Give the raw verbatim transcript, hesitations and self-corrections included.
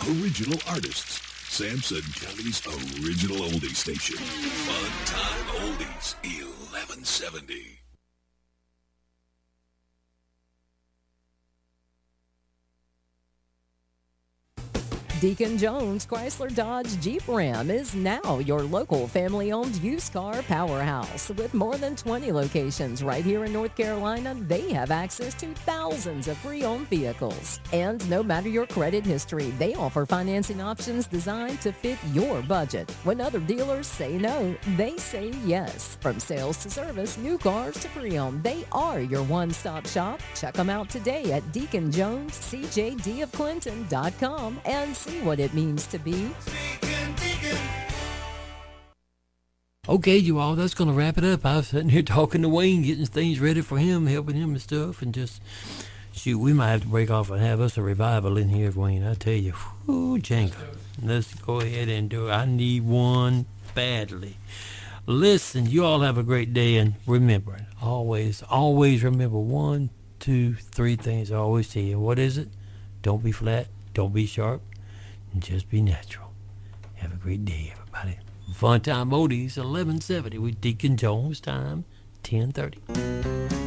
original artists. Sampson County's original oldie station. Fun Time Oldies, eleven seventy. Deacon Jones Chrysler Dodge Jeep Ram is now your local family-owned used car powerhouse. With more than twenty locations right here in North Carolina, they have access to thousands of pre-owned vehicles. And no matter your credit history, they offer financing options designed to fit your budget. When other dealers say no, they say yes. From sales to service, new cars to pre-owned, they are your one-stop shop. Check them out today at Deacon Jones C J D of Clinton dot com and see what it means to be Deacon, Deacon. Okay, you all, that's going to wrap it up. I was sitting here talking to Wayne, getting things ready for him, helping him and stuff, and just, shoot, we might have to break off and have us a revival in here, Wayne, I tell you. Whoo, Jenga. Let's go ahead and do it. I need one badly. Listen, you all have a great day, and remember, always, always remember one, two, three things I always tell you. What is it? Don't be flat, don't be sharp, and just be natural. Have a great day, everybody. Fun Time Oldies, eleven seventy with Deacon Jones, time ten thirty.